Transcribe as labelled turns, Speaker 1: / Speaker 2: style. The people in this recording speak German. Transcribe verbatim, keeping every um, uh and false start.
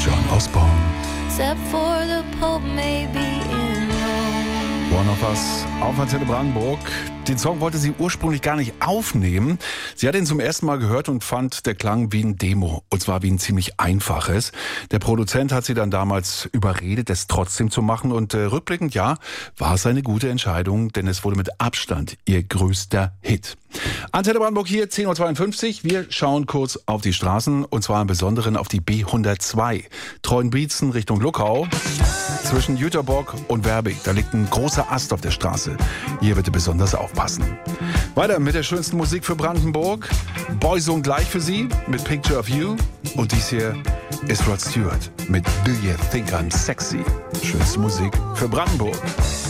Speaker 1: John Osborne.
Speaker 2: Except for the Pope may be in Rome.
Speaker 1: One of Us auf Antenne Brandenburg. Den Song wollte sie ursprünglich gar nicht aufnehmen. Sie hat ihn zum ersten Mal gehört und fand, der klang wie ein Demo. Und zwar wie ein ziemlich einfaches. Der Produzent hat sie dann damals überredet, es trotzdem zu machen. Und äh, rückblickend, ja, war es eine gute Entscheidung, denn es wurde mit Abstand ihr größter Hit. Antenne Brandenburg hier, zehn Uhr zweiundfünfzig. Wir schauen kurz auf die Straßen und zwar im Besonderen auf die B hundertzwei. Treuenbrietzen Richtung Luckau. Zwischen Jüterbock und Werbig, da liegt ein großer Ast auf der Straße. Hier bitte besonders aufpassen. Weiter mit der schönsten Musik für Brandenburg. Boyzone gleich für Sie mit Picture of You. Und dies hier ist Rod Stewart mit Do You Think I'm Sexy. Schönste Musik für Brandenburg.